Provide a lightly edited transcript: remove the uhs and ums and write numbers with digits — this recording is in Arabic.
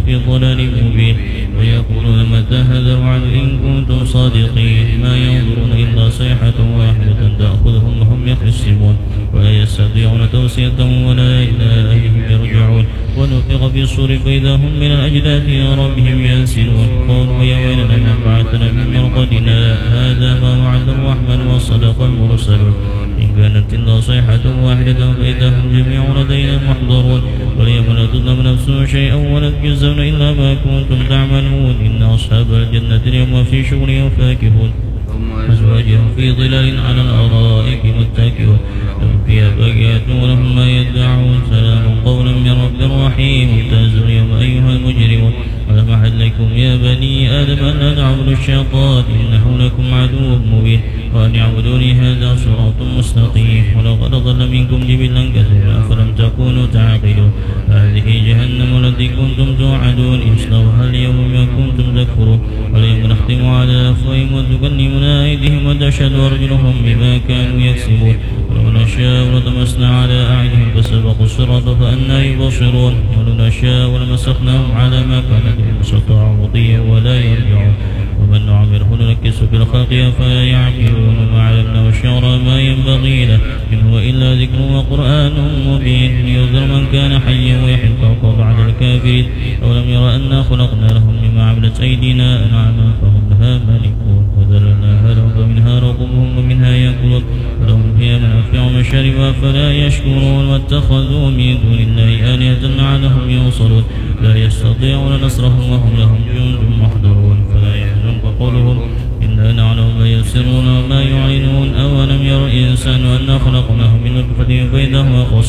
لفي ضلال مبين ويقولون متى هذا الوعد إن كنتم صادقين ما ينظرون إلا صيحة واحدة تأخذهم وهم يخصمون ولا يستطيعون توصية ولا إلى أهلهم يرجعون ونفخ في الصور فإذا هم من الأجداث إلى ربهم ينسلون قالوا يا ويلنا من بعثنا من مرقدنا هذا ما وعد الرحمن وصدق المرسلون إن كانت إلا صيحة واحدة فإذا هم جميع لدينا محضرون واليوم لا تظلم نفس شيئا ولا تجزون إلا ما كنتم تعملون إن أصحاب الجنة اليوم في شغلهم فاكهون أزواجهم في ظلال على الأرائك متكئون لهم فيها فاكهة ولهم ما يدعون سلام قولا من رب رحيم امتازوا اليوم أيها المجرمون ولم أحد لكم يا بني آدم أن لا تعبدوا الشيطان إنه لكم عدو مبين وأن اعبدوني هذا صراط مستقيم ولقد ضل منكم جبلا كثيرا أفلم تكونوا تعقلون هذه جهنم التي كنتم توعدون اصلوها اليوم بما كنتم تكفرون واليوم نختم على أفواههم وتكلمنا أيديهم وتشهد أرجلهم بما كانوا يكسبون ولو نشاء لطمسنا على أعينهم فسبقوا الصراط فأنى يبصرون ولو نشاء لمسخناهم على ما كانت استطاعوا مضيا ولا يرجعون ومن نعمره ننكسه في الخلق أفلا يعقلون وما علمنا الشعر ما ينبغي له إن هو إلا ذكر وقرآن مبين لينذر من كان حيا ويحق بعد الكافرين أولم يرى أنا خلقنا لهم مما عملت أيدينا أنعاما فهم لها مالكون وذللناها لهم فمنها ركوبهم ومنها يأكلون ولهم فيها منافع ومشارب فلا يشكرون واتخذوا من دون الله آلهة لعلهم ينصرون لا يستطيعون نصرهم وهم لهم جند محضرون فلا يحزنك قولهم إنا نعلم ما يسرون وما يعلنون أولم ير الإنسان أنا خلقناه من نطفة فإذا هو خصيم